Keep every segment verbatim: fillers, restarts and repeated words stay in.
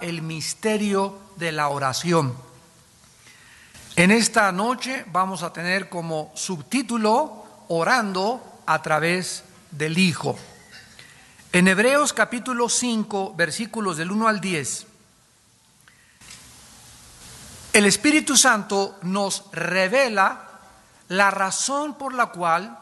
el misterio de la oración. En esta noche vamos a tener como subtítulo Orando a través del Hijo. En Hebreos capítulo cinco, versículos del uno al diez, el Espíritu Santo nos revela la razón por la cual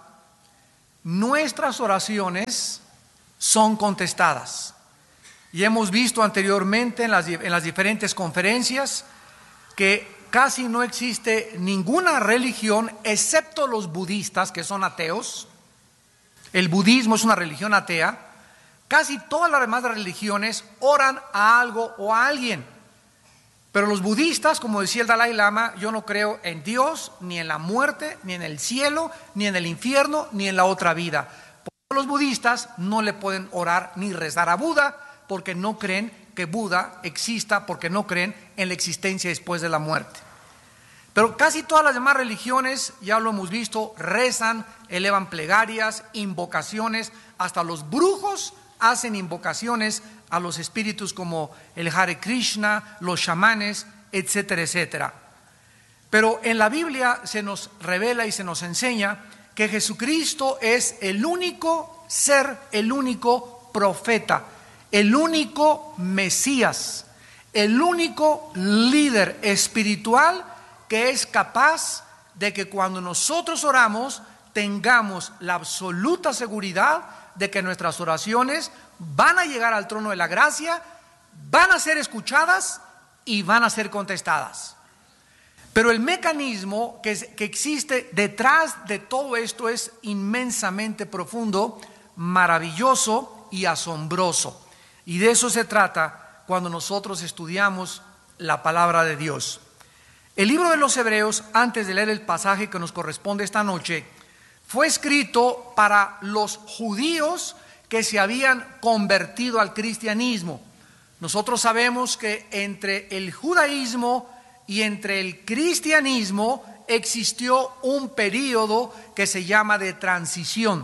nuestras oraciones son contestadas. Y hemos visto anteriormente en las, en las diferentes conferencias que casi no existe ninguna religión, excepto los budistas, que son ateos. El budismo es una religión atea. Casi todas las demás religiones oran a algo o a alguien. Pero los budistas, como decía el Dalai Lama, yo no creo en Dios, ni en la muerte, ni en el cielo, ni en el infierno, ni en la otra vida. Por eso los budistas no le pueden orar ni rezar a Buda, porque no creen que Buda exista, porque no creen en la existencia después de la muerte. Pero casi todas las demás religiones, ya lo hemos visto, rezan, elevan plegarias, invocaciones, hasta los brujos hacen invocaciones a los espíritus como el Hare Krishna, los chamanes, etcétera, etcétera. Pero en la Biblia se nos revela y se nos enseña que Jesucristo es el único ser, el único profeta, el único Mesías, el único líder espiritual que es capaz de que cuando nosotros oramos tengamos la absoluta seguridad de que nuestras oraciones van a llegar al trono de la gracia, van a ser escuchadas y van a ser contestadas. Pero el mecanismo que, que existe detrás de todo esto es inmensamente profundo, maravilloso y asombroso. Y de eso se trata cuando nosotros estudiamos la palabra de Dios. El libro de los Hebreos, antes de leer el pasaje que nos corresponde esta noche, fue escrito para los judíos que se habían convertido al cristianismo. Nosotros sabemos que entre el judaísmo y entre el cristianismo existió un periodo que se llama de transición.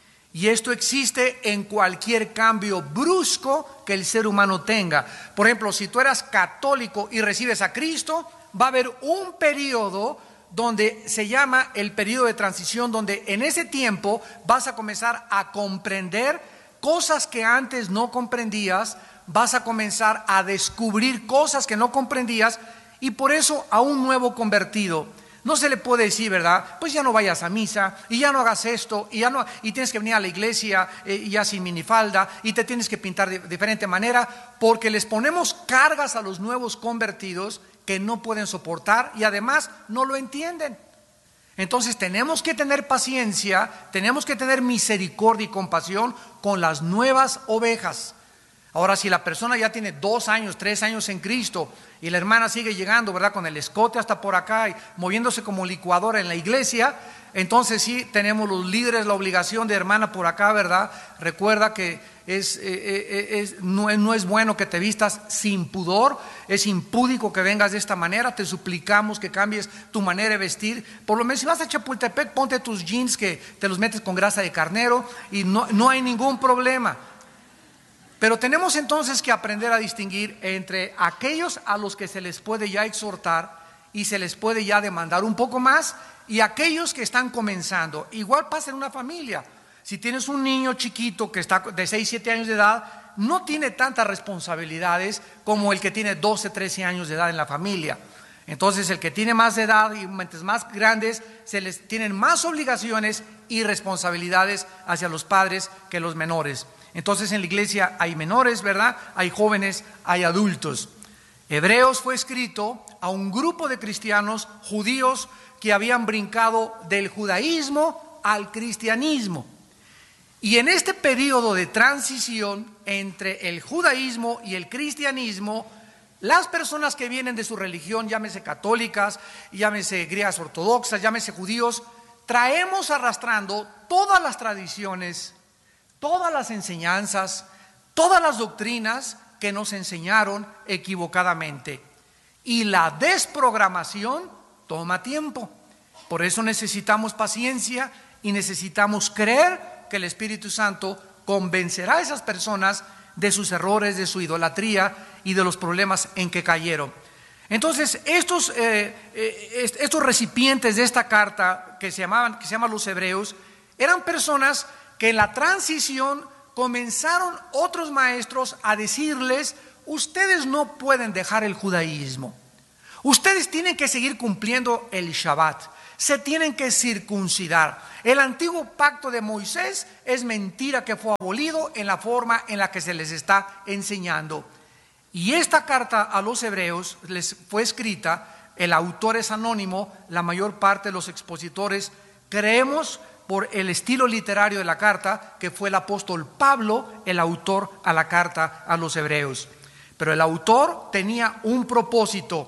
Y esto existe en cualquier cambio brusco que el ser humano tenga. Por ejemplo, si tú eras católico y recibes a Cristo, va a haber un periodo donde se llama el periodo de transición, donde en ese tiempo vas a comenzar a comprender cosas que antes no comprendías, vas a comenzar a descubrir cosas que no comprendías, y por eso a un nuevo convertido no se le puede decir, ¿verdad? Pues ya no vayas a misa, y ya no hagas esto, y ya no, y tienes que venir a la iglesia eh, ya sin minifalda, y te tienes que pintar de diferente manera, porque les ponemos cargas a los nuevos convertidos que no pueden soportar y además no lo entienden. Entonces tenemos que tener paciencia, tenemos que tener misericordia y compasión con las nuevas ovejas. Ahora, si la persona ya tiene dos años, tres años en Cristo y la hermana sigue llegando, ¿verdad?, con el escote hasta por acá y moviéndose como licuadora en la iglesia, entonces sí tenemos los líderes la obligación de, hermana, por acá, ¿verdad? Recuerda que es, eh, es, no, no es bueno que te vistas sin pudor, es impúdico que vengas de esta manera, te suplicamos que cambies tu manera de vestir. Por lo menos si vas a Chapultepec, ponte tus jeans que te los metes con grasa de carnero y no, no hay ningún problema. Pero tenemos entonces que aprender a distinguir entre aquellos a los que se les puede ya exhortar y se les puede ya demandar un poco más, y aquellos que están comenzando. Igual pasa en una familia. Si tienes un niño chiquito que está de seis, siete años de edad, no tiene tantas responsabilidades como el que tiene doce, trece años de edad en la familia. Entonces el que tiene más edad y mentes más grandes, se les tienen más obligaciones y responsabilidades hacia los padres que los menores. Entonces en la iglesia hay menores, ¿verdad? Hay jóvenes, hay adultos. Hebreos fue escrito a un grupo de cristianos judíos que habían brincado del judaísmo al cristianismo. Y en este periodo de transición entre el judaísmo y el cristianismo, las personas que vienen de su religión, llámese católicas, llámese griegas ortodoxas, llámese judíos, traemos arrastrando todas las tradiciones, todas las enseñanzas, todas las doctrinas que nos enseñaron equivocadamente. Y la desprogramación toma tiempo. Por eso necesitamos paciencia y necesitamos creer que el Espíritu Santo convencerá a esas personas de sus errores, de su idolatría y de los problemas en que cayeron. Entonces, estos, eh, eh, estos recipientes de esta carta que se llamaban, que se llaman los hebreos, eran personas que en la transición comenzaron otros maestros a decirles: ustedes no pueden dejar el judaísmo, ustedes tienen que seguir cumpliendo el Shabbat, se tienen que circuncidar. El antiguo pacto de Moisés es mentira que fue abolido en la forma en la que se les está enseñando. Y esta carta a los hebreos les fue escrita, el autor es anónimo, la mayor parte de los expositores creemos por el estilo literario de la carta que fue el apóstol Pablo el autor a la carta a los hebreos. Pero el autor tenía un propósito: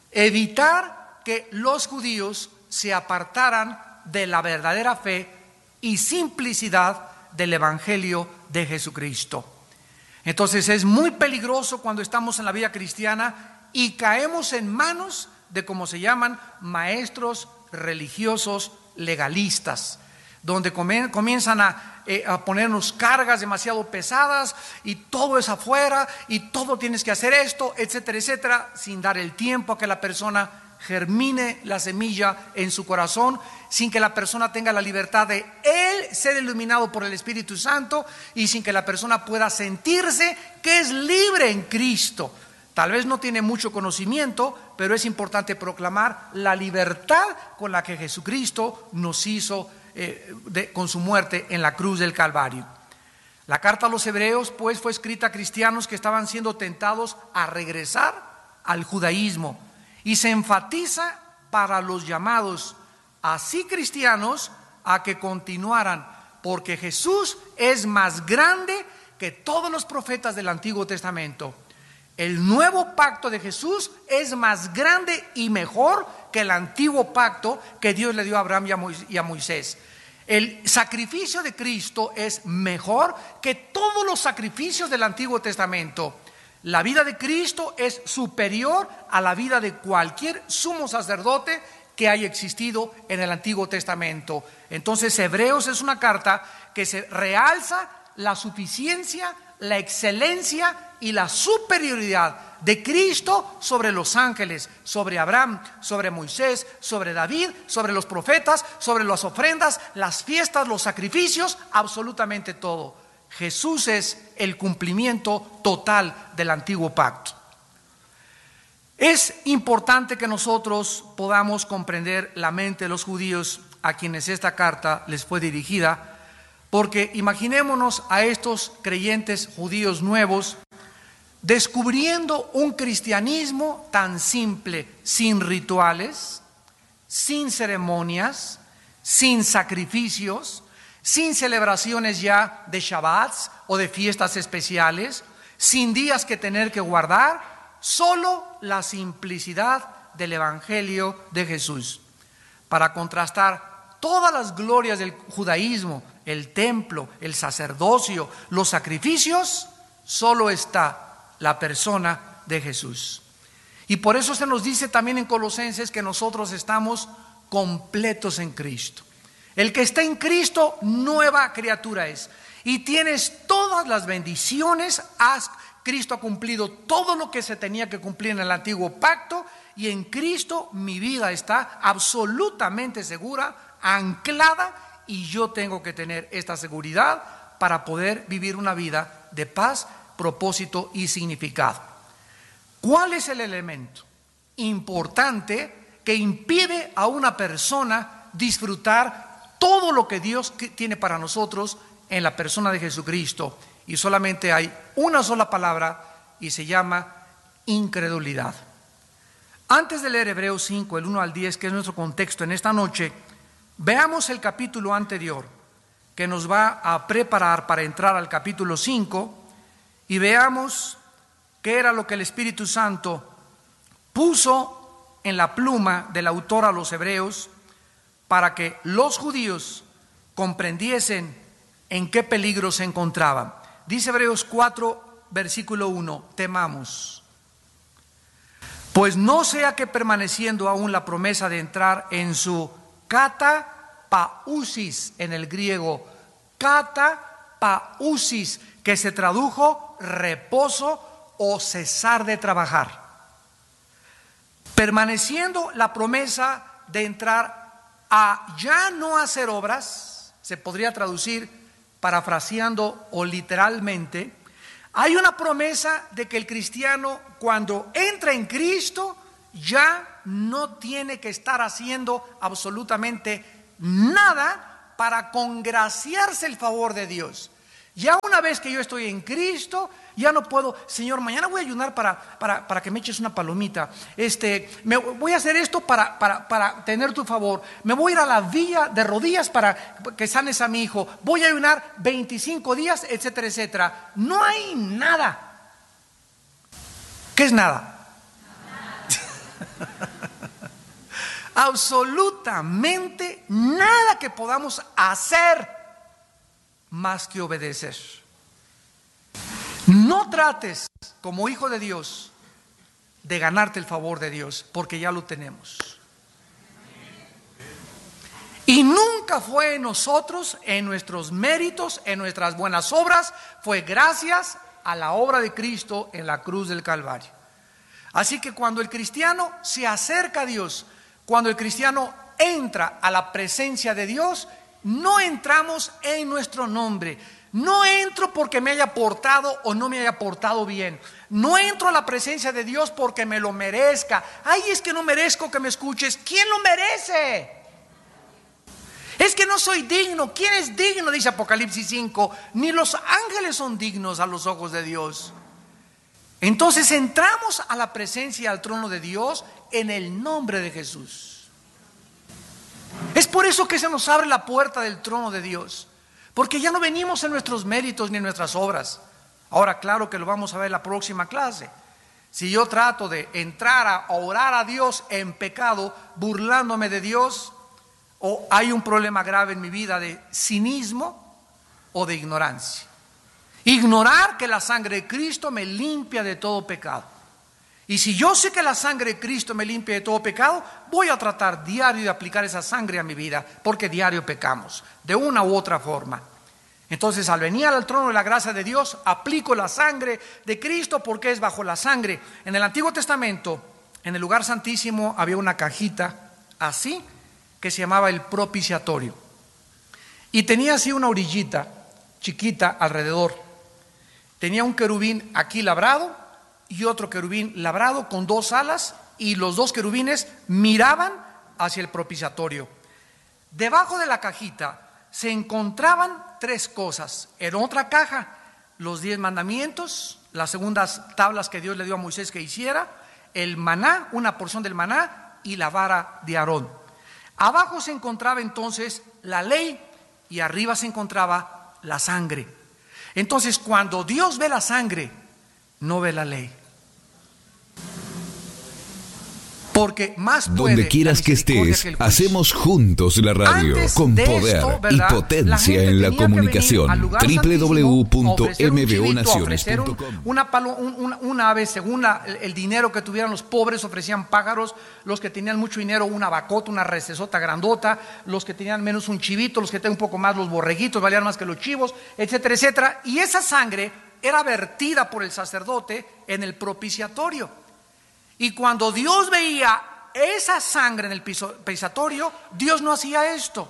evitar que los judíos se apartaran de la verdadera fe y simplicidad del evangelio de Jesucristo. Entonces es muy peligroso cuando estamos en la vida cristiana y caemos en manos de, como se llaman, maestros religiosos legalistas, donde comienzan a, eh, a ponernos cargas demasiado pesadas y todo es afuera y todo tienes que hacer esto, etcétera, etcétera, sin dar el tiempo a que la persona germine la semilla en su corazón, sin que la persona tenga la libertad de él ser iluminado por el Espíritu Santo y sin que la persona pueda sentirse que es libre en Cristo. Tal vez no tiene mucho conocimiento, pero es importante proclamar la libertad con la que Jesucristo nos hizo eh, de, con su muerte en la cruz del Calvario. La carta a los hebreos pues fue escrita a cristianos que estaban siendo tentados a regresar al judaísmo, y se enfatiza para los llamados así cristianos a que continuaran, porque Jesús es más grande que todos los profetas del Antiguo Testamento. El nuevo pacto de Jesús es más grande y mejor que el antiguo pacto que Dios le dio a Abraham y a Moisés. El sacrificio de Cristo es mejor que todos los sacrificios del Antiguo Testamento. La vida de Cristo es superior a la vida de cualquier sumo sacerdote que haya existido en el Antiguo Testamento. Entonces, Hebreos es una carta que se realza la suficiencia, la excelencia y la superioridad de Cristo sobre los ángeles, sobre Abraham, sobre Moisés, sobre David, sobre los profetas, sobre las ofrendas, las fiestas, los sacrificios, absolutamente todo. Jesús es el cumplimiento total del antiguo pacto. Es importante que nosotros podamos comprender la mente de los judíos a quienes esta carta les fue dirigida, porque imaginémonos a estos creyentes judíos nuevos descubriendo un cristianismo tan simple, sin rituales, sin ceremonias, sin sacrificios, sin celebraciones ya de Shabbats o de fiestas especiales, sin días que tener que guardar, solo la simplicidad del Evangelio de Jesús. Para contrastar todas las glorias del judaísmo, el templo, el sacerdocio, los sacrificios, solo está la persona de Jesús. Y por eso se nos dice también en Colosenses que nosotros estamos completos en Cristo. El que está en Cristo, nueva criatura es. Y tienes todas las bendiciones. Has, Cristo ha cumplido todo lo que se tenía que cumplir en el antiguo pacto. Y en Cristo mi vida está absolutamente segura, anclada. Y yo tengo que tener esta seguridad para poder vivir una vida de paz, propósito y significado. ¿Cuál es el elemento importante que impide a una persona disfrutar todo lo que Dios tiene para nosotros en la persona de Jesucristo? Y solamente hay una sola palabra y se llama incredulidad. Antes de leer Hebreos cinco, el uno al diez, que es nuestro contexto en esta noche, veamos el capítulo anterior que nos va a preparar para entrar al capítulo cinco y veamos qué era lo que el Espíritu Santo puso en la pluma del autor a los hebreos para que los judíos comprendiesen en qué peligro se encontraban. Dice Hebreos cuatro, versículo uno, temamos, pues no sea que permaneciendo aún la promesa de entrar en su katapausis, en el griego, kata pausis, que se tradujo reposo o cesar de trabajar. Permaneciendo la promesa de entrar a ya no hacer obras, se podría traducir parafraseando o literalmente, hay una promesa de que el cristiano cuando entra en Cristo ya no tiene que estar haciendo absolutamente nada para congraciarse el favor de Dios. Ya una vez que yo estoy en Cristo, ya no puedo, Señor, mañana voy a ayunar para, para, para que me eches una palomita. Este, me, voy a hacer esto para, para, para tener tu favor. Me voy a ir a la villa de rodillas para que sanes a mi hijo. Voy a ayunar veinticinco días, etcétera, etcétera. No hay nada. ¿Qué es nada? Absolutamente nada que podamos hacer más que obedecer. No trates como hijo de Dios de ganarte el favor de Dios, porque ya lo tenemos. Y nunca fue en nosotros, en nuestros méritos, en nuestras buenas obras, fue gracias a la obra de Cristo en la cruz del Calvario. Así que cuando el cristiano se acerca a Dios, cuando el cristiano entra a la presencia de Dios, no entramos en nuestro nombre. No entro porque me haya portado o no me haya portado bien. No entro a la presencia de Dios porque me lo merezca. Ay, es que no merezco que me escuches. ¿Quién lo merece? Es que no soy digno. ¿Quién es digno? Dice Apocalipsis cinco. Ni los ángeles son dignos a los ojos de Dios. Entonces entramos a la presencia, al trono de Dios en el nombre de Jesús. Es por eso que se nos abre la puerta del trono de Dios, porque ya no venimos en nuestros méritos ni en nuestras obras. Ahora, claro que lo vamos a ver en la próxima clase. Si yo trato de entrar a orar a Dios en pecado, burlándome de Dios, o hay un problema grave en mi vida de cinismo o de ignorancia. Ignorar que la sangre de Cristo me limpia de todo pecado. Y si yo sé que la sangre de Cristo me limpia de todo pecado, voy a tratar diario de aplicar esa sangre a mi vida, porque diario pecamos, de una u otra forma. Entonces, al venir al trono de la gracia de Dios, aplico la sangre de Cristo, porque es bajo la sangre. En el Antiguo Testamento, en el lugar santísimo, había una cajita así, que se llamaba el propiciatorio. Y tenía así una orillita chiquita alrededor. Tenía un querubín aquí labrado, y otro querubín labrado con dos alas, y los dos querubines miraban hacia el propiciatorio. Debajo de la cajita se encontraban tres cosas. En otra caja, los diez mandamientos, las segundas tablas que Dios le dio a Moisés que hiciera, el maná, una porción del maná, y la vara de Aarón. Abajo se encontraba entonces la ley, y arriba se encontraba la sangre. Entonces, cuando Dios ve la sangre, no ve la ley. Porque más puede donde quieras que estés, que hacemos juntos la radio. Antes con poder esto, y potencia en la comunicación. doble u doble u doble u punto m b o naciones punto com. Una, un, una, una ave, según la, el, el dinero que tuvieran los pobres, ofrecían pájaros. Los que tenían mucho dinero, una vacota, una recesota grandota. Los que tenían menos, un chivito. Los que tenían un poco más, los borreguitos, valían más que los chivos, etcétera, etcétera. Y esa sangre era vertida por el sacerdote en el propiciatorio. Y cuando Dios veía esa sangre en el propiciatorio, Dios no hacía esto.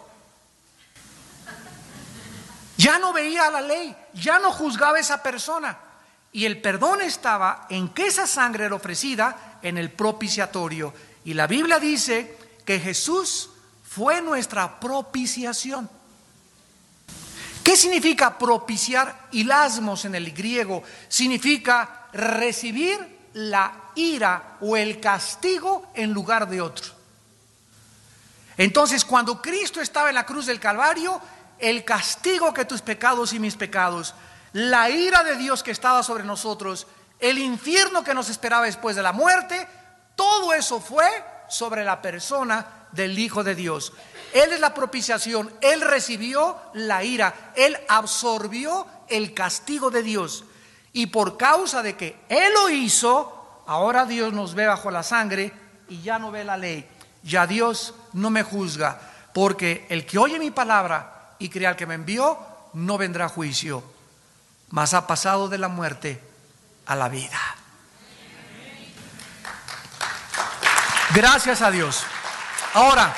Ya no veía la ley, ya no juzgaba a esa persona. Y el perdón estaba en que esa sangre era ofrecida en el propiciatorio. Y la Biblia dice que Jesús fue nuestra propiciación. ¿Qué significa propiciar? Hilasmos en el griego significa recibir la ira o el castigo en lugar de otro. Entonces, cuando Cristo estaba en la cruz del Calvario, el castigo que tus pecados y mis pecados, la ira de Dios que estaba sobre nosotros, el infierno que nos esperaba después de la muerte, todo eso fue sobre la persona del Hijo de Dios. Él es la propiciación, Él recibió la ira, Él absorbió el castigo de Dios. Y por causa de que Él lo hizo, ahora Dios nos ve bajo la sangre y ya no ve la ley. Ya Dios no me juzga, porque el que oye mi palabra y cree al que me envió, no vendrá juicio, mas ha pasado de la muerte a la vida. Gracias a Dios. Ahora,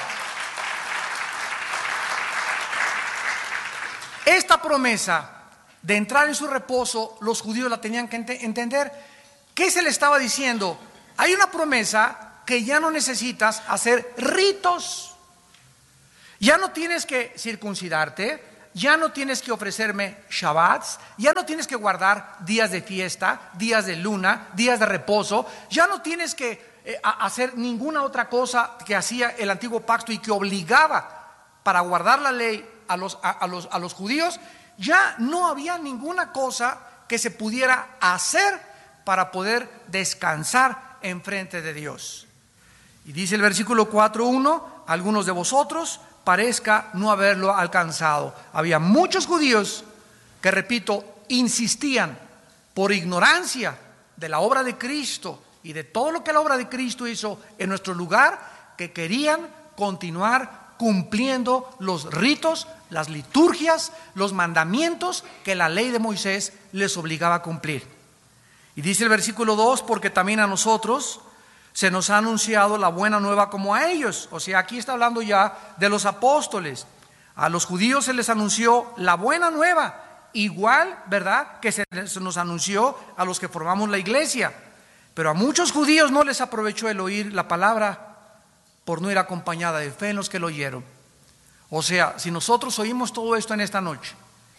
esta promesa de entrar en su reposo, los judíos la tenían que ent- entender. ¿Qué se le estaba diciendo? Hay una promesa que ya no necesitas hacer ritos. Ya no tienes que circuncidarte, ya no tienes que ofrecerme shabbats, ya no tienes que guardar días de fiesta, días de luna, días de reposo, ya no tienes que eh, hacer ninguna otra cosa que hacía el antiguo pacto y que obligaba para guardar la ley a los, a, a los, a los judíos. Ya no había ninguna cosa que se pudiera hacer para poder descansar en frente de Dios. Y dice el versículo cuatro uno, algunos de vosotros parezca no haberlo alcanzado. Había muchos judíos que, repito, insistían por ignorancia de la obra de Cristo y de todo lo que la obra de Cristo hizo en nuestro lugar, que querían continuar cumpliendo los ritos, las liturgias, los mandamientos que la ley de Moisés les obligaba a cumplir. Y dice el versículo dos, porque también a nosotros se nos ha anunciado la buena nueva como a ellos. O sea, aquí está hablando ya de los apóstoles. A los judíos se les anunció la buena nueva, igual, ¿verdad?, que se nos anunció a los que formamos la iglesia. Pero a muchos judíos no les aprovechó el oír la palabra por no ir acompañada de fe en los que lo oyeron. O sea, si nosotros oímos todo esto en esta noche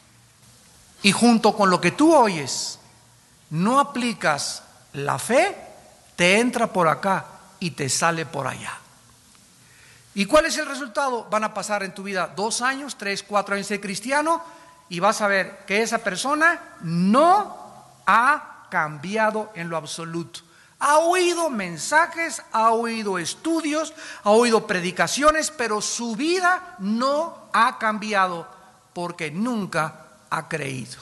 y junto con lo que tú oyes no aplicas la fe, te entra por acá y te sale por allá. ¿Y cuál es el resultado? Van a pasar en tu vida dos años, tres, cuatro años de cristiano y vas a ver que esa persona no ha cambiado en lo absoluto. Ha oído mensajes, ha oído estudios, ha oído predicaciones, pero su vida no ha cambiado porque nunca ha creído.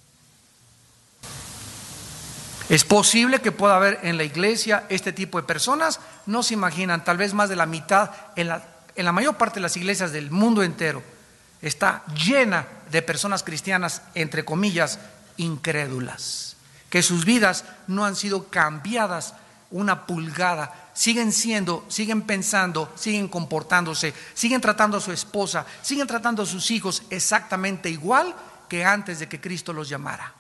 Es posible que pueda haber en la iglesia este tipo de personas, no se imaginan, tal vez más de la mitad, en la, en la mayor parte de las iglesias del mundo entero, está llena de personas cristianas, entre comillas, incrédulas, que sus vidas no han sido cambiadas una pulgada, siguen siendo, siguen pensando, siguen comportándose, siguen tratando a su esposa, siguen tratando a sus hijos exactamente igual que antes de que Cristo los llamara.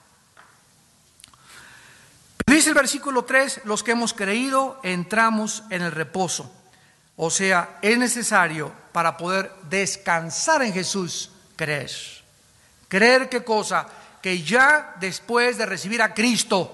Dice el versículo tres, los que hemos creído entramos en el reposo. O sea, es necesario para poder descansar en Jesús, creer. ¿Creer qué cosa? Que ya después de recibir a Cristo,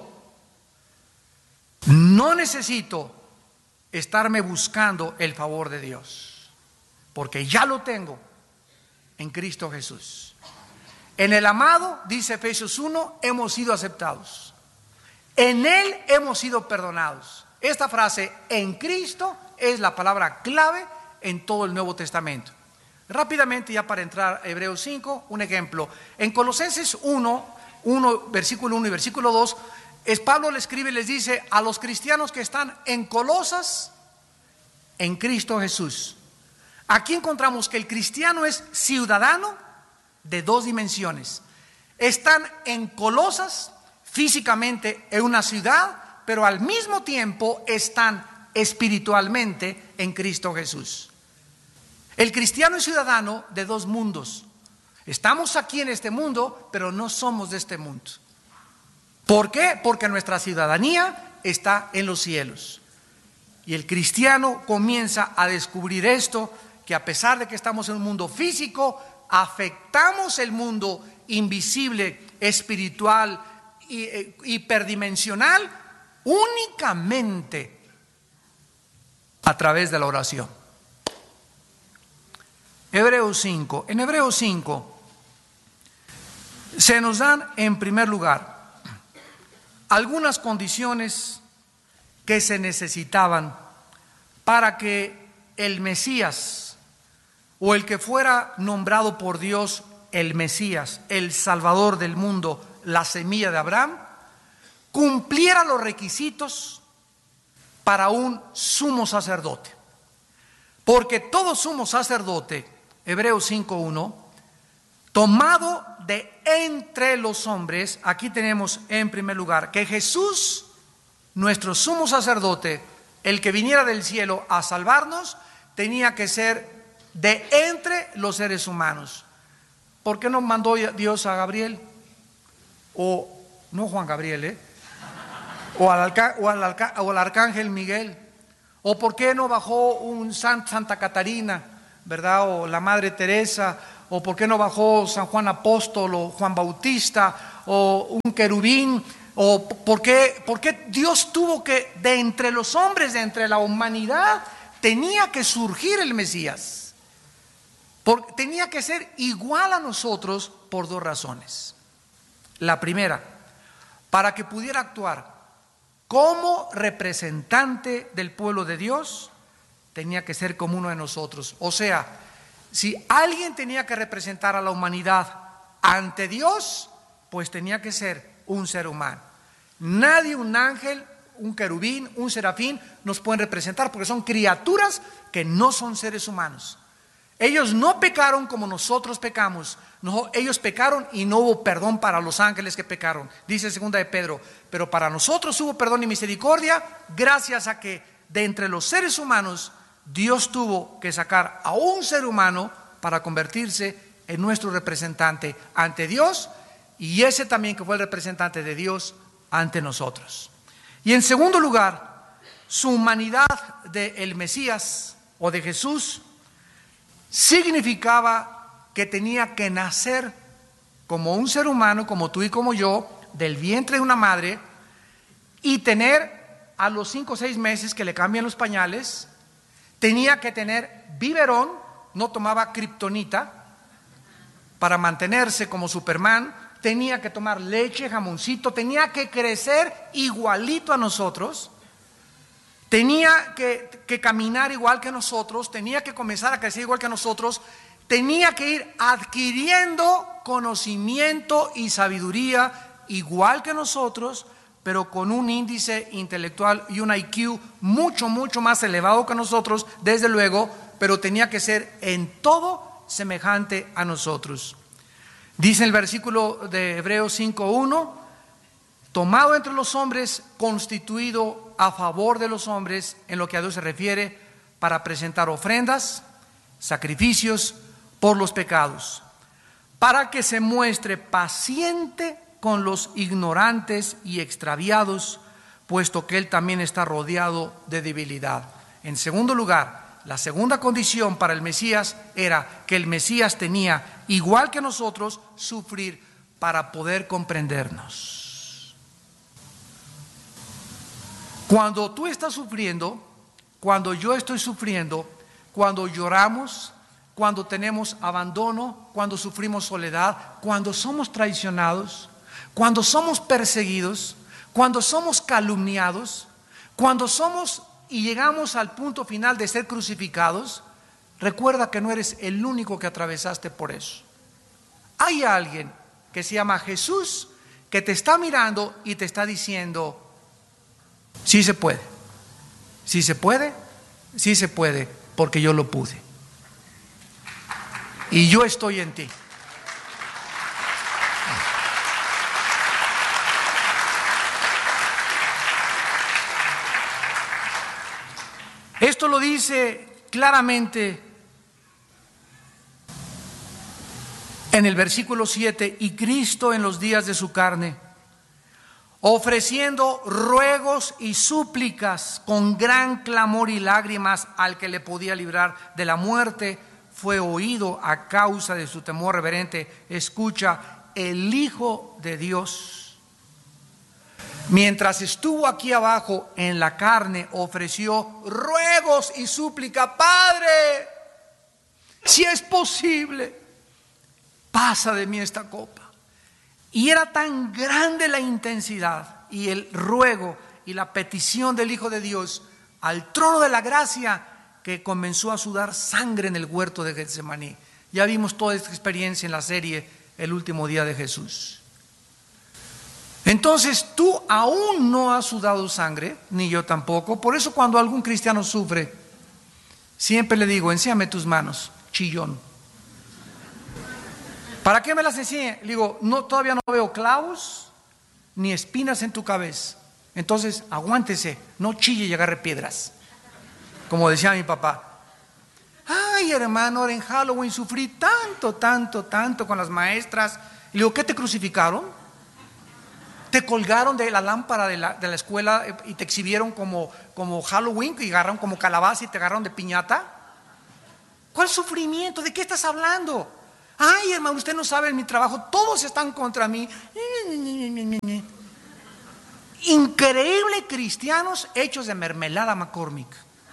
no necesito estarme buscando el favor de Dios, porque ya lo tengo en Cristo Jesús. En el amado, dice Efesios uno, hemos sido aceptados. En Él hemos sido perdonados. Esta frase, en Cristo, es la palabra clave en todo el Nuevo Testamento. Rápidamente, ya para entrar a Hebreos cinco, un ejemplo. En Colosenses uno, uno, versículo uno y versículo dos, es Pablo le escribe y les dice a los cristianos que están en Colosas, en Cristo Jesús. Aquí encontramos que el cristiano es ciudadano de dos dimensiones. Están en Colosas, físicamente en una ciudad, pero al mismo tiempo están espiritualmente en Cristo Jesús. El cristiano es ciudadano de dos mundos. Estamos aquí en este mundo, pero no somos de este mundo. ¿Por qué? Porque nuestra ciudadanía está en los cielos. Y el cristiano comienza a descubrir esto, que a pesar de que estamos en un mundo físico, afectamos el mundo invisible, espiritual, hiperdimensional, únicamente a través de la oración. Hebreos cinco. En Hebreos cinco se nos dan en primer lugar algunas condiciones que se necesitaban para que el Mesías, o el que fuera nombrado por Dios el Mesías, el Salvador del mundo, la semilla de Abraham, cumpliera los requisitos para un sumo sacerdote. Porque todo sumo sacerdote, Hebreos cinco uno, tomado de entre los hombres. Aquí tenemos en primer lugar que Jesús, nuestro sumo sacerdote, el que viniera del cielo a salvarnos, tenía que ser de entre los seres humanos. ¿Por qué no mandó Dios a Gabriel? O no Juan Gabriel, ¿eh? O al, alca, o, al alca, o al arcángel Miguel. ¿O por qué no bajó un San, Santa Catarina, verdad? O la Madre Teresa. ¿O por qué no bajó San Juan Apóstol o Juan Bautista o un querubín? ¿O por qué, por qué Dios tuvo que, de entre los hombres, de entre la humanidad, tenía que surgir el Mesías? Por, tenía que ser igual a nosotros por dos razones. La primera, para que pudiera actuar como representante del pueblo de Dios, tenía que ser como uno de nosotros. O sea, si alguien tenía que representar a la humanidad ante Dios, pues tenía que ser un ser humano. Nadie, un ángel, un querubín, un serafín, nos pueden representar porque son criaturas que no son seres humanos. Ellos no pecaron como nosotros pecamos. No, ellos pecaron y no hubo perdón para los ángeles que pecaron. Dice segunda de Pedro, pero para nosotros hubo perdón y misericordia gracias a que de entre los seres humanos Dios tuvo que sacar a un ser humano para convertirse en nuestro representante ante Dios, y ese también que fue el representante de Dios ante nosotros. Y en segundo lugar, su humanidad del Mesías o de Jesús significaba que tenía que nacer como un ser humano, como tú y como yo, del vientre de una madre, y tener a los cinco o seis meses que le cambian los pañales, tenía que tener biberón, no tomaba kriptonita para mantenerse como Superman, tenía que tomar leche, jamoncito, tenía que crecer igualito a nosotros, tenía que, que caminar igual que nosotros, tenía que comenzar a crecer igual que nosotros, tenía que ir adquiriendo conocimiento y sabiduría igual que nosotros, pero con un índice intelectual y un I Q mucho, mucho más elevado que nosotros, desde luego, pero tenía que ser en todo semejante a nosotros. Dice el versículo de Hebreos cinco uno, tomado entre los hombres, constituido a favor de los hombres, en lo que a Dios se refiere, para presentar ofrendas, sacrificios por los pecados, para que se muestre paciente con los ignorantes y extraviados, puesto que Él también está rodeado de debilidad. En segundo lugar, la segunda condición para el Mesías era que el Mesías tenía, igual que nosotros, sufrir para poder comprendernos. Cuando tú estás sufriendo, cuando yo estoy sufriendo, cuando lloramos, cuando tenemos abandono, cuando sufrimos soledad, cuando somos traicionados, cuando somos perseguidos, cuando somos calumniados, cuando somos y llegamos al punto final de ser crucificados, recuerda que no eres el único que atravesaste por eso. Hay alguien que se llama Jesús que te está mirando y te está diciendo, sí se puede, sí se puede, sí se puede, porque yo lo pude. Y yo estoy en ti. Esto lo dice claramente en el versículo siete, y Cristo en los días de su carne, ofreciendo ruegos y súplicas con gran clamor y lágrimas al que le podía librar de la muerte, fue oído a causa de su temor reverente. Escucha, el Hijo de Dios, mientras estuvo aquí abajo en la carne, ofreció ruegos y súplica: Padre, si es posible, pasa de mí esta copa. Y era tan grande la intensidad y el ruego y la petición del Hijo de Dios al trono de la gracia, que comenzó a sudar sangre en el huerto de Getsemaní. Ya vimos toda esta experiencia en la serie El último día de Jesús. Entonces tú aún no has sudado sangre, ni yo tampoco. Por eso cuando algún cristiano sufre, siempre le digo: enséñame tus manos, chillón. ¿Para qué me las enseñe? Le digo, no, todavía no veo clavos ni espinas en tu cabeza. Entonces, aguántese, no chille y agarre piedras. Como decía mi papá. Ay, hermano, ahora en Halloween sufrí tanto, tanto, tanto con las maestras. Y le digo, ¿qué te crucificaron? ¿Te colgaron de la lámpara de la, de la escuela y te exhibieron como, como Halloween y agarraron como calabaza y te agarraron de piñata? ¿Cuál sufrimiento? ¿De qué estás hablando? Ay, hermano, usted no sabe mi trabajo, todos están contra mí. Increíble cristianos hechos de mermelada McCormick.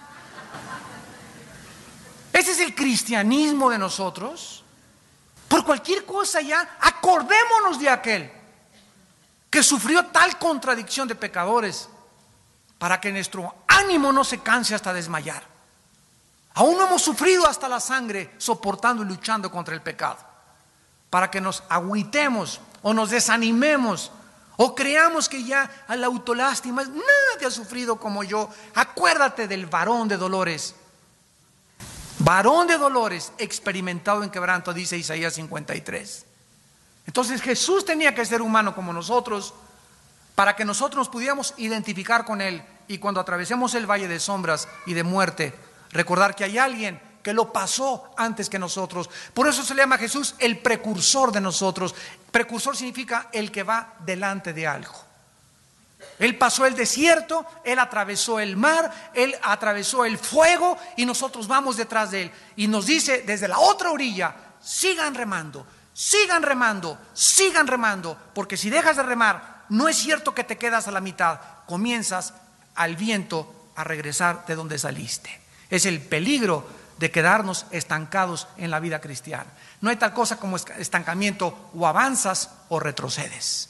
Ese es el cristianismo de nosotros. Por cualquier cosa ya, acordémonos de aquel que sufrió tal contradicción de pecadores para que nuestro ánimo no se canse hasta desmayar. Aún no hemos sufrido hasta la sangre soportando y luchando contra el pecado, para que nos agüitemos o nos desanimemos o creamos que ya a la autolástima nadie ha sufrido como yo. Acuérdate del varón de dolores, varón de dolores, experimentado en quebranto, dice Isaías cincuenta y tres. Entonces Jesús tenía que ser humano como nosotros para que nosotros nos pudiéramos identificar con Él, y cuando atravesemos el valle de sombras y de muerte, recordar que hay alguien que lo pasó antes que nosotros. Por eso se le llama a Jesús el precursor de nosotros. Precursor significa el que va delante de algo. Él pasó el desierto, Él atravesó el mar, Él atravesó el fuego y nosotros vamos detrás de Él. Y nos dice desde la otra orilla, sigan remando, sigan remando, sigan remando. Porque si dejas de remar, no es cierto que te quedas a la mitad, comienzas al viento a regresar de donde saliste. Es el peligro de quedarnos estancados en la vida cristiana. No hay tal cosa como estancamiento, o avanzas o retrocedes.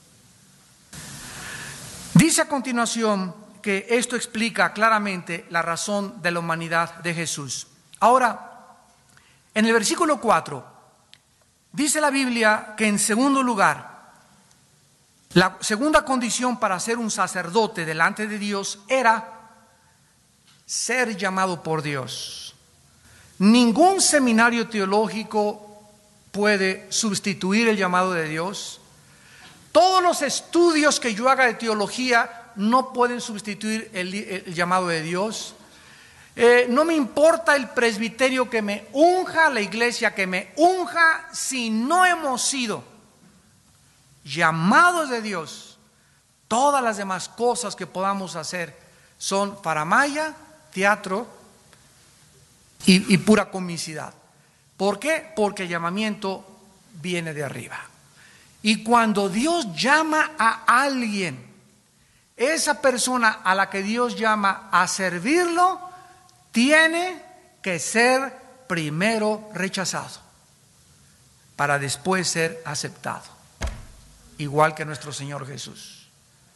Dice a continuación que esto explica claramente la razón de la humanidad de Jesús. Ahora, en el versículo cuatro, dice la Biblia que en segundo lugar, la segunda condición para ser un sacerdote delante de Dios era ser llamado por Dios. Ningún seminario teológico puede sustituir el llamado de Dios. Todos los estudios que yo haga de teología no pueden sustituir el, el llamado de Dios. Eh, no me importa el presbiterio que me unja, la iglesia que me unja, si no hemos sido llamados de Dios. Todas las demás cosas que podamos hacer son faramaya, teatro y, y pura comicidad. ¿Por qué? Porque el llamamiento viene de arriba. Y cuando Dios llama a alguien, esa persona a la que Dios llama a servirlo, tiene que ser primero rechazado para después ser aceptado, igual que nuestro Señor Jesús.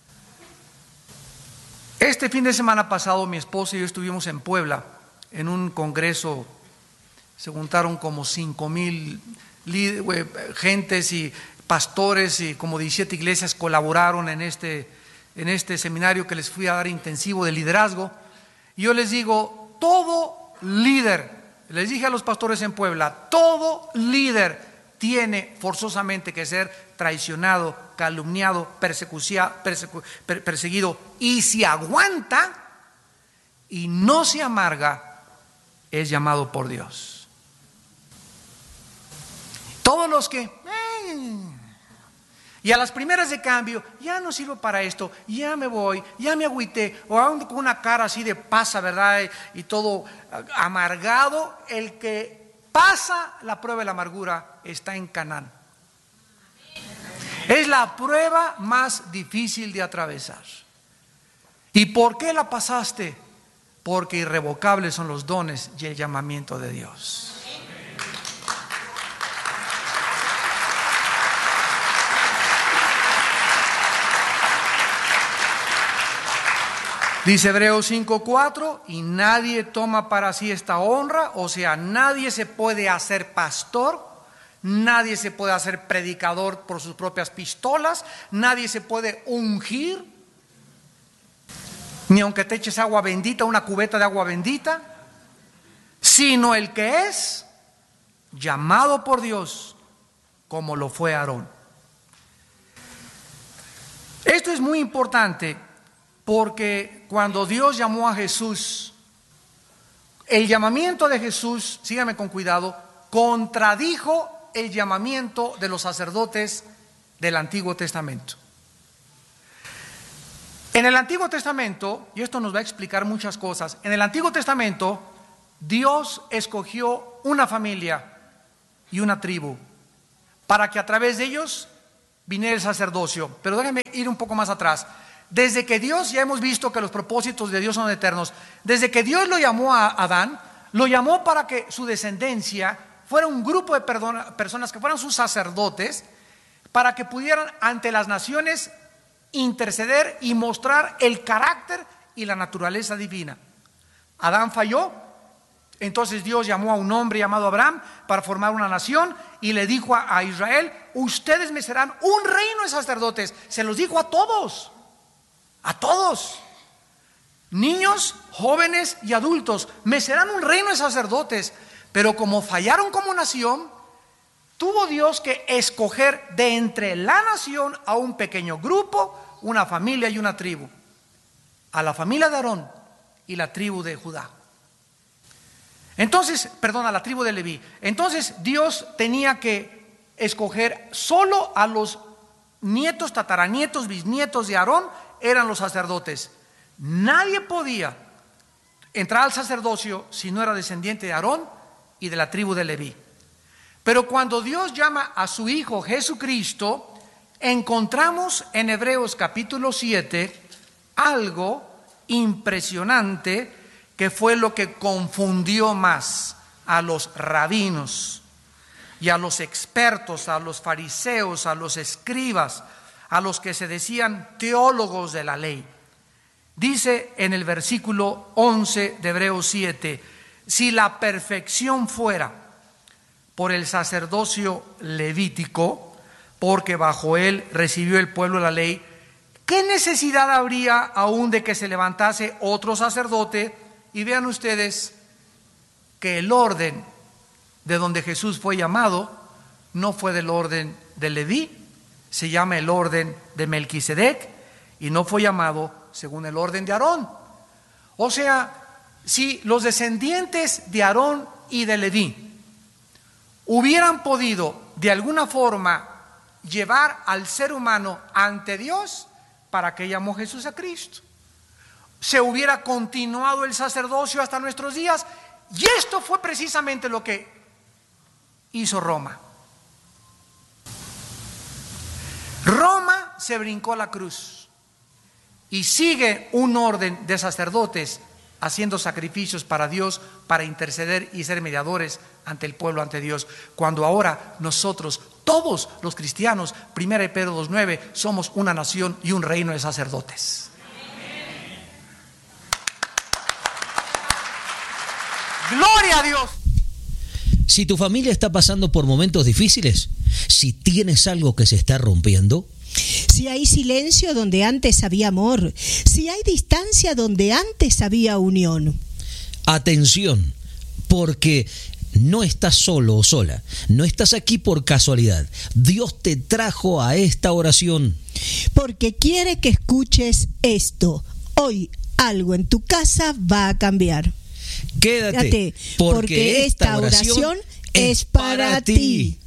Este fin de semana pasado mi esposa y yo estuvimos en Puebla en un congreso. Se juntaron como cinco mil gentes y pastores y como diecisiete iglesias colaboraron en este, en este seminario que les fui a dar intensivo de liderazgo. Y yo les digo, todo líder, les dije a los pastores en Puebla, todo líder tiene forzosamente que ser traicionado, calumniado, perseguido, y si aguanta y no se amarga, es llamado por Dios. Todos los que eh, y a las primeras de cambio, ya no sirvo para esto, ya me voy, ya me agüité, o aún con una cara así de pasa, ¿verdad? Y todo amargado, el que pasa la prueba de la amargura está en Canaán. Es la prueba más difícil de atravesar. ¿Y por qué la pasaste? Porque irrevocables son los dones y el llamamiento de Dios. Dice Hebreos cinco cuatro, y nadie toma para sí esta honra, o sea, nadie se puede hacer pastor, nadie se puede hacer predicador por sus propias pistolas, nadie se puede ungir, ni aunque te eches agua bendita, una cubeta de agua bendita, sino el que es llamado por Dios como lo fue Aarón. Esto es muy importante porque cuando Dios llamó a Jesús, el llamamiento de Jesús, síganme con cuidado, contradijo el llamamiento de los sacerdotes del Antiguo Testamento. En el Antiguo Testamento, y esto nos va a explicar muchas cosas, en el Antiguo Testamento Dios escogió una familia y una tribu para que a través de ellos viniera el sacerdocio. Pero déjenme ir un poco más atrás. Desde que Dios, ya hemos visto que los propósitos de Dios son eternos, desde que Dios lo llamó a Adán, lo llamó para que su descendencia fuera un grupo de personas que fueran sus sacerdotes, para que pudieran ante las naciones interceder y mostrar el carácter y la naturaleza divina. Adán falló, entonces Dios llamó a un hombre llamado Abraham para formar una nación y le dijo a, a Israel: ustedes me serán un reino de sacerdotes. Se los dijo a todos, a todos, niños, jóvenes y adultos, me serán un reino de sacerdotes. Pero como fallaron como nación, tuvo Dios que escoger de entre la nación a un pequeño grupo, una familia y una tribu. A la familia de Aarón y la tribu de Judá. Entonces, perdón, a la tribu de Leví. Entonces Dios tenía que escoger solo a los nietos, tataranietos, bisnietos de Aarón, eran los sacerdotes. Nadie podía entrar al sacerdocio si no era descendiente de Aarón y de la tribu de Leví. Pero cuando Dios llama a su Hijo Jesucristo, encontramos en Hebreos capítulo siete algo impresionante que fue lo que confundió más a los rabinos y a los expertos, a los fariseos, a los escribas, a los que se decían teólogos de la ley. Dice en el versículo once de Hebreos siete: si la perfección fuera por el sacerdocio levítico, porque bajo él recibió el pueblo la ley, ¿qué necesidad habría aún de que se levantase otro sacerdote? Y vean ustedes que el orden de donde Jesús fue llamado no fue del orden de Leví, se llama el orden de Melquisedec, y no fue llamado según el orden de Aarón. O sea, si los descendientes de Aarón y de Leví hubieran podido de alguna forma llevar al ser humano ante Dios, ¿para qué llamó Jesús a Cristo? Se hubiera continuado el sacerdocio hasta nuestros días, y esto fue precisamente lo que hizo Roma. Roma se brincó a la cruz y sigue un orden de sacerdotes haciendo sacrificios para Dios, para interceder y ser mediadores ante el pueblo, ante Dios, cuando ahora nosotros, todos los cristianos, primera de Pedro dos nueve, somos una nación y un reino de sacerdotes. ¡Gloria a Dios! Si tu familia está pasando por momentos difíciles, si tienes algo que se está rompiendo, si hay silencio donde antes había amor, si hay distancia donde antes había unión. Atención, porque no estás solo o sola, no estás aquí por casualidad. Dios te trajo a esta oración porque quiere que escuches esto. Hoy algo en tu casa va a cambiar. Quédate, Quédate porque, porque esta oración, oración es para, para ti. ti.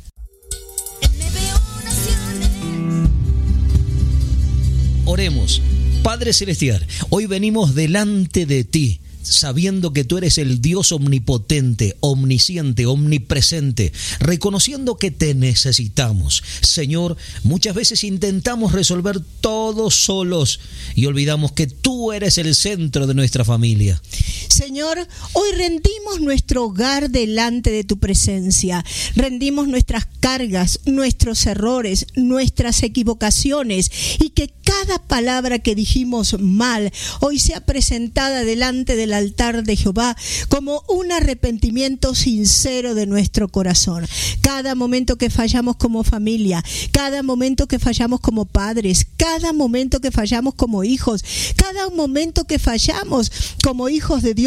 Oremos. Padre Celestial, hoy venimos delante de ti, sabiendo que tú eres el Dios omnipotente, omnisciente, omnipresente, reconociendo que te necesitamos. Señor, muchas veces intentamos resolver todo solos y olvidamos que tú eres el centro de nuestra familia. Señor, hoy rendimos nuestro hogar delante de tu presencia, rendimos nuestras cargas, nuestros errores, nuestras equivocaciones, y que cada palabra que dijimos mal hoy sea presentada delante del altar de Jehová como un arrepentimiento sincero de nuestro corazón. Cada momento que fallamos como familia, cada momento que fallamos como padres, cada momento que fallamos como hijos, cada momento que fallamos como hijos de Dios,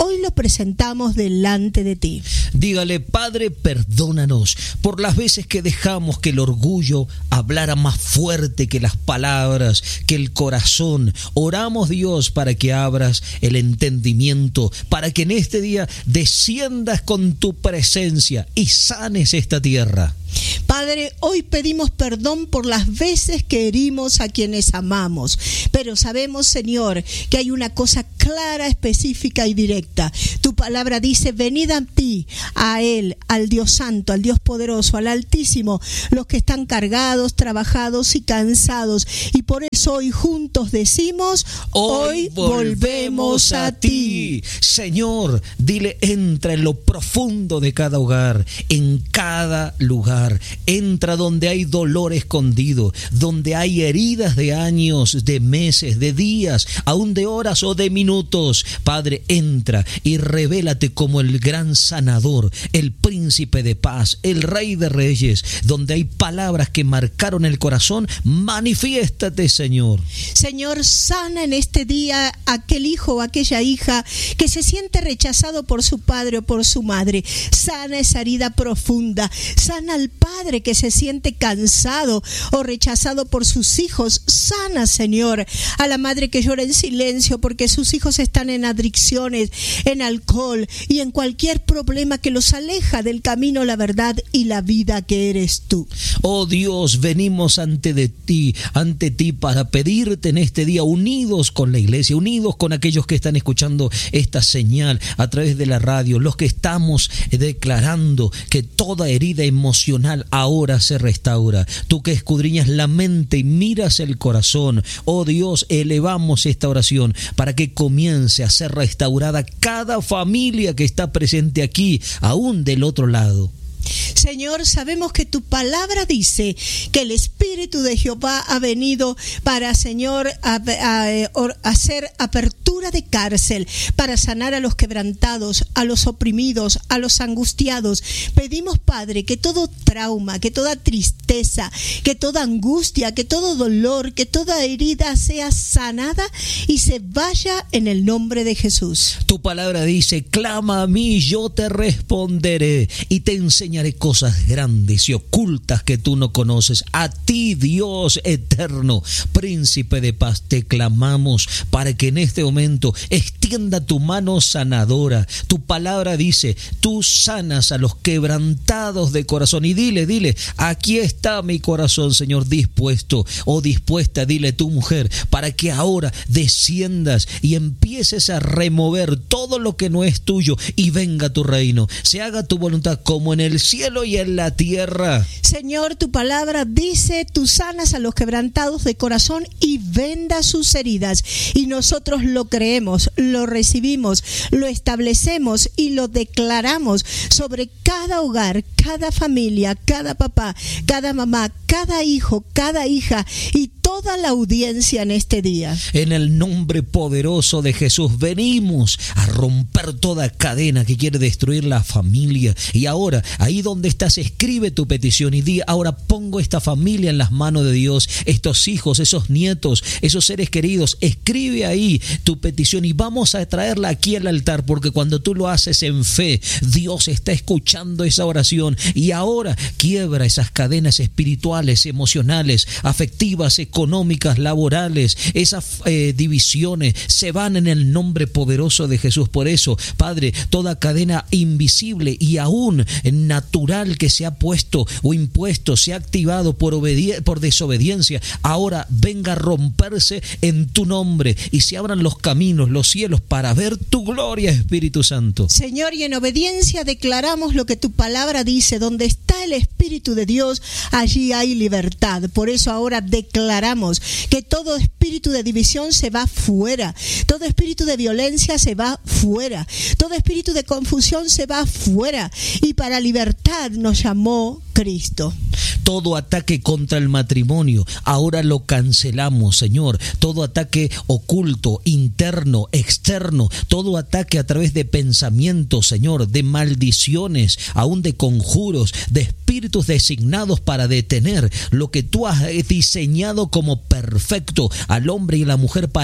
hoy lo presentamos delante de ti. Dígale: Padre, perdónanos por las veces que dejamos que el orgullo hablara más fuerte que las palabras, que el corazón. Oramos, Dios, para que abras el entendimiento, para que en este día desciendas con tu presencia y sanes esta tierra. Padre, hoy pedimos perdón por las veces que herimos a quienes amamos, pero sabemos, Señor, que hay una cosa clara, específica y directa. Tu palabra dice: venid a ti, a Él, al Dios Santo, al Dios Poderoso, al Altísimo, los que están cargados, trabajados y cansados. Y por eso hoy juntos decimos: hoy volvemos a ti. Señor, dile: entra en lo profundo de cada hogar, en cada lugar. Entra donde hay dolor escondido, donde hay heridas de años, de meses, de días, aún de horas o de minutos. Padre, entra y revélate como el gran sanador, el príncipe de paz, el rey de reyes. Donde hay palabras que marcaron el corazón, manifiéstate, Señor. Señor, sana en este día aquel hijo o aquella hija que se siente rechazado por su padre o por su madre. Sana esa herida profunda. Sana al padre que se siente cansado o rechazado por sus hijos. Sana, Señor, a la madre que llora en silencio porque sus hijos están en adicciones, en alcohol y en cualquier problema que los aleja del camino, la verdad y la vida que eres tú. Oh Dios, venimos ante de ti, ante ti para pedirte en este día, unidos con la iglesia, unidos con aquellos que están escuchando esta señal a través de la radio, los que estamos declarando que toda herida emocional ahora se restaura. Tú que escudriñas la mente y miras el corazón, oh Dios, elevamos esta oración para que comience a ser restaurada cada familia que está presente aquí, aún del otro lado. Señor, sabemos que tu palabra dice que el Espíritu de Jehová ha venido para, Señor, a, a, a hacer apertura de cárcel, para sanar a los quebrantados, a los oprimidos, a los angustiados. Pedimos, Padre, que todo trauma, que toda tristeza, que toda angustia, que todo dolor, que toda herida sea sanada y se vaya en el nombre de Jesús. Tu palabra dice: clama a mí, yo te responderé y te enseñaré cosas grandes y ocultas que tú no conoces. A ti, Dios eterno, príncipe de paz, te clamamos para que en este momento extienda tu mano sanadora. Tu palabra dice: tú sanas a los quebrantados de corazón. Y dile, dile: aquí está mi corazón, Señor, dispuesto o dispuesta, dile tu mujer, para que ahora desciendas y empieces a remover todo lo que no es tuyo y venga tu reino. Se haga tu voluntad como en el cielo y en la tierra. Señor, tu palabra dice: tú sanas a los quebrantados de corazón y vendas sus heridas. Y nosotros lo creemos, lo recibimos, lo establecemos y lo declaramos sobre cada hogar, cada familia, cada papá, cada mamá, cada hijo, cada hija y toda la audiencia en este día. En el nombre poderoso de Jesús venimos a romper toda cadena que quiere destruir la familia. Y ahora, ahí donde estás, escribe tu petición y di: ahora pongo esta familia en las manos de Dios, estos hijos, esos nietos, esos seres queridos. Escribe ahí tu petición y vamos a traerla aquí al altar, porque cuando tú lo haces en fe, Dios está escuchando esa oración. Y ahora quiebra esas cadenas espirituales, emocionales, afectivas, económicas, laborales. Esas eh, divisiones se van en el nombre poderoso de Jesús. Por eso, Padre, toda cadena invisible y aún natural que se ha puesto o impuesto, se ha activado por, obedi- por desobediencia, ahora venga a romperse en tu nombre y se abran los caminos, los cielos, para ver tu gloria, Espíritu Santo. Señor, y en obediencia declaramos lo que tu palabra dice: donde está el Espíritu de Dios, allí hay libertad. Por eso ahora declaramos que todo espíritu de división se va fuera, todo espíritu de violencia se va fuera, todo espíritu de confusión se va fuera, y para libertad nos llamó Cristo. Todo ataque contra el matrimonio ahora lo cancelamos, Señor. Todo ataque oculto, interno, externo, todo ataque a través de pensamientos, Señor, de maldiciones, aún de conjuros, de espíritus designados para detener lo que tú has diseñado como perfecto al hombre y a la mujer para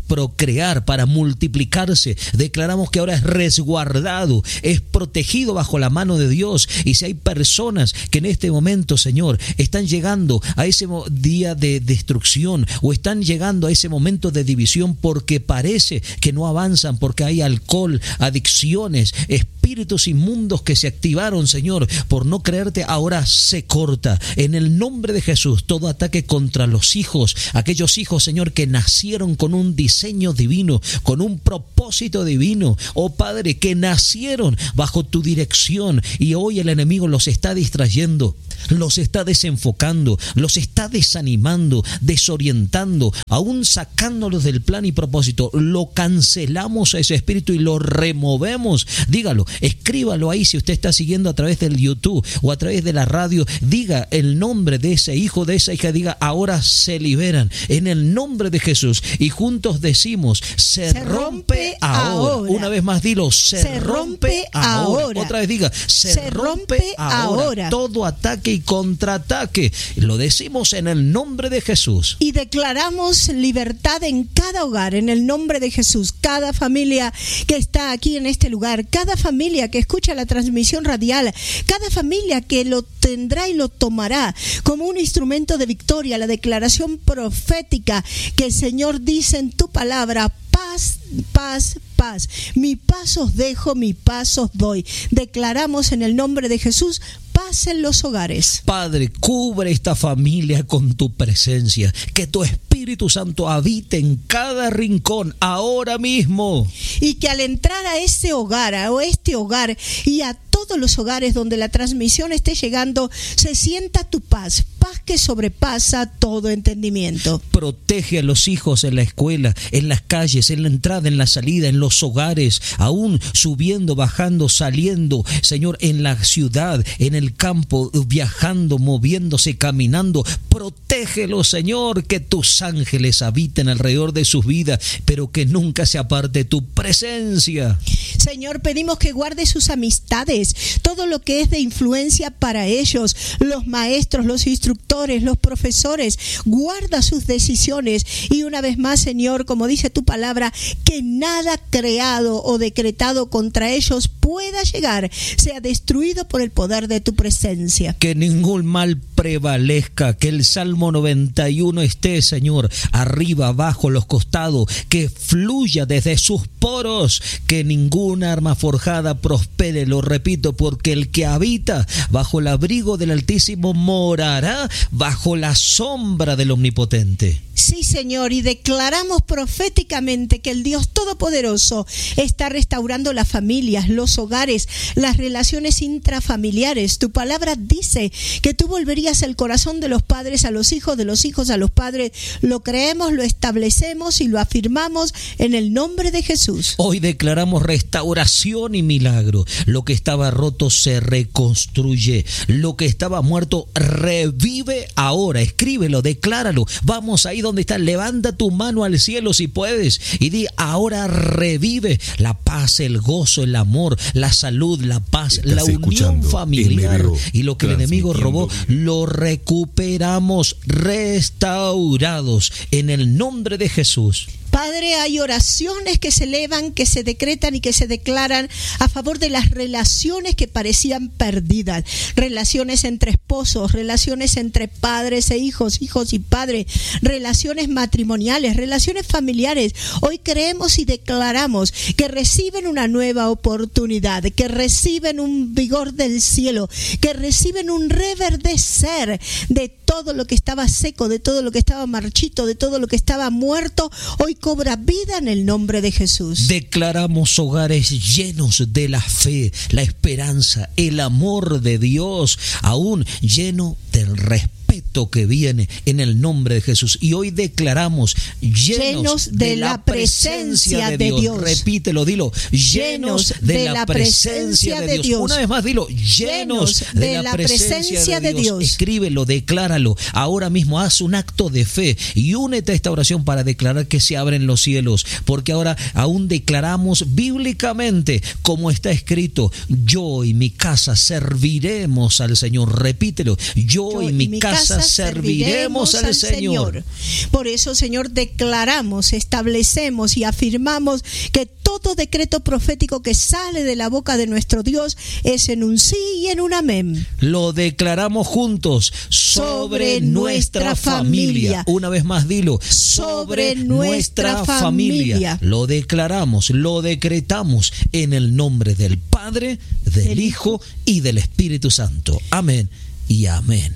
procrear, para multiplicarse. Declaramos que ahora es resguardado, es protegido bajo la mano de Dios. Y si hay personas que en este momento, Señor, están llegando a ese día de destrucción o están llegando a ese momento de división porque parece que no avanzan, porque hay alcohol, adicciones, espíritus inmundos que se activaron, Señor, por no creerte, ahora se corta. En el nombre de Jesús, todo ataque contra los hijos, aquellos hijos, Señor, que nacieron con un diseño divino, con un propósito divino, oh Padre, que nacieron bajo tu dirección y hoy el enemigo los está distrayendo, los está desenfocando, los está desanimando, desorientando, aún sacándolos del plan y propósito. Lo cancelamos a ese espíritu y lo removemos. Dígalo, escríbalo ahí si usted está siguiendo a través del YouTube o a través de la radio. Diga el nombre de ese hijo, de esa hija, diga ahora se liberan en el nombre de Jesús y juntos decimos se, se rompe, rompe ahora. ahora. Una vez más dilo, se, se rompe, rompe ahora. ahora. Otra vez diga, se, se rompe, rompe ahora. ahora. Todo ataque y contraataque, lo decimos en el nombre de Jesús. Y declaramos libertad en cada hogar, en el nombre de Jesús. Cada familia que está aquí en este lugar, cada familia que escucha la transmisión radial, cada familia que lo tendrá y lo tomará como un instrumento de victoria, la declaración profética que el Señor dice en tu palabra: paz, paz, paz. Mi paz os dejo, mi paz os doy. Declaramos en el nombre de Jesús paz en los hogares. Padre, cubre esta familia con tu presencia. Que tu Espíritu Santo habite en cada rincón ahora mismo. Y que al entrar a este hogar, a este hogar y a todos los hogares donde la transmisión esté llegando, se sienta tu paz, paz que sobrepasa todo entendimiento. Protege a los hijos en la escuela, en las calles, en la entrada, en la salida, en los hogares, aún subiendo, bajando, saliendo, Señor, en la ciudad, en el campo, viajando, moviéndose, caminando. Protégelos, Señor, que tus ángeles habiten alrededor de sus vidas, pero que nunca se aparte tu presencia. Señor, pedimos que guarde sus amistades, todo lo que es de influencia para ellos, los maestros, los instructores, los profesores. Guarda sus decisiones y una vez más, Señor, como dice tu palabra, que nada creado o decretado contra ellos pueda llegar, sea destruido por el poder de tu presencia. Que ningún mal prevalezca, que el Salmo noventa y uno esté, Señor, arriba, abajo, los costados, que fluya desde sus poros, que ninguna arma forjada prospere, lo repito, porque el que habita bajo el abrigo del Altísimo morará bajo la sombra del Omnipotente. Sí, Señor, y declaramos proféticamente que el Dios Todopoderoso está restaurando las familias, los hogares, las relaciones intrafamiliares. Tu palabra dice que tú volverías el corazón de los padres a los hijos, de los hijos a los padres. Lo creemos, lo establecemos y lo afirmamos en el nombre de Jesús. Hoy declaramos restauración y milagro. Lo que estaba roto se reconstruye. Lo que estaba muerto revive ahora. Escríbelo, decláralo. Vamos ahí donde estás, levanta tu mano al cielo si puedes y di: ahora revive la paz, el gozo, el amor, la salud, la paz, la unión familiar, y lo que el enemigo robó lo recuperamos, restaurados en el nombre de Jesús. Padre, hay oraciones que se elevan, que se decretan y que se declaran a favor de las relaciones que parecían perdidas. Relaciones entre esposos, relaciones entre padres e hijos, hijos y padres, relaciones matrimoniales, relaciones familiares. Hoy creemos y declaramos que reciben una nueva oportunidad, que reciben un vigor del cielo, que reciben un reverdecer de todo lo que estaba seco, de todo lo que estaba marchito, de todo lo que estaba muerto. Hoy cobra vida en el nombre de Jesús. Declaramos hogares llenos de la fe, la esperanza, el amor de Dios, aún lleno del respeto que viene en el nombre de Jesús. Y hoy declaramos llenos, llenos de, de la presencia de Dios. Dios. Repítelo, dilo, llenos de, de la presencia de Dios. Dios. Una vez más, dilo, llenos de, de la, la presencia, presencia de, Dios. de Dios. Escríbelo, decláralo. Ahora mismo haz un acto de fe y únete a esta oración para declarar que se abren los cielos, porque ahora aún declaramos bíblicamente, como está escrito: yo y mi casa serviremos al Señor. Repítelo, yo, yo y mi casa casa serviremos al Señor. Por eso, Señor, declaramos, establecemos y afirmamos que todo decreto profético que sale de la boca de nuestro Dios es en un sí y en un amén. Lo declaramos juntos sobre, sobre nuestra familia. familia. Una vez más, dilo. Sobre, sobre nuestra familia. familia. Lo declaramos, lo decretamos en el nombre del Padre, del el Hijo y del Espíritu Santo. Amén y amén.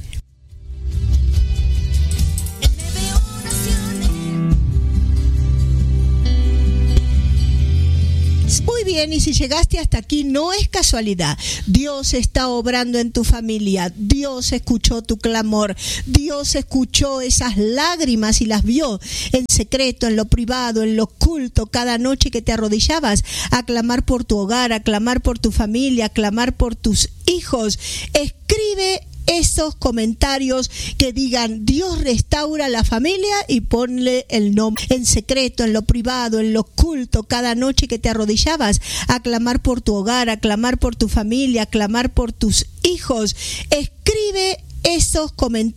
Muy bien, y si llegaste hasta aquí no es casualidad. Dios está obrando en tu familia. Dios escuchó tu clamor. Dios escuchó esas lágrimas y las vio en secreto, en lo privado, en lo oculto, cada noche que te arrodillabas a clamar por tu hogar, a clamar por tu familia, a clamar por tus hijos. Escribe esos comentarios que digan Dios restaura la familia y ponle el nombre en secreto, en lo privado, en lo oculto, cada noche que te arrodillabas a clamar por tu hogar, a clamar por tu familia, a clamar por tus hijos. Escribe esos comentarios